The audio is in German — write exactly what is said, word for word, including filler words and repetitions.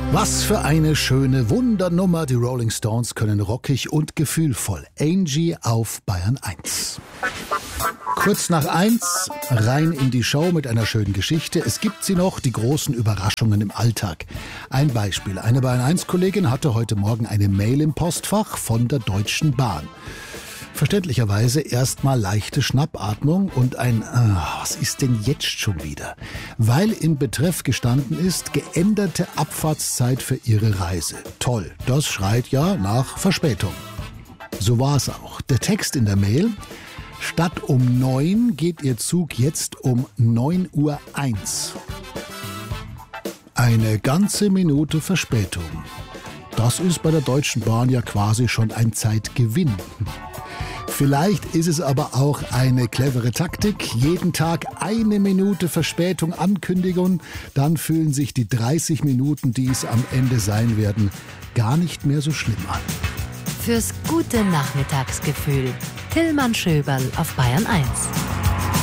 Was für eine schöne Wundernummer. Die Rolling Stones können rockig und gefühlvoll. Angie auf Bayern eins. Kurz nach eins, rein in die Show mit einer schönen Geschichte. Es gibt sie noch, die großen Überraschungen im Alltag. Ein Beispiel. Eine Bayern eins Kollegin hatte heute Morgen eine Mail im Postfach von der Deutschen Bahn. Verständlicherweise erstmal leichte Schnappatmung und ein äh, was ist denn jetzt schon wieder? Weil im Betreff gestanden ist, geänderte Abfahrtszeit für ihre Reise. Toll, das schreit ja nach Verspätung. So war es auch. Der Text in der Mail: Statt um neun geht Ihr Zug jetzt um neun Uhr eins. Eine ganze Minute Verspätung. Das ist bei der Deutschen Bahn ja quasi schon ein Zeitgewinn. Vielleicht ist es aber auch eine clevere Taktik. Jeden Tag eine Minute Verspätung ankündigen, dann fühlen sich die dreißig Minuten, die es am Ende sein werden, gar nicht mehr so schlimm an. Fürs gute Nachmittagsgefühl. Tillmann Schöberl auf Bayern eins.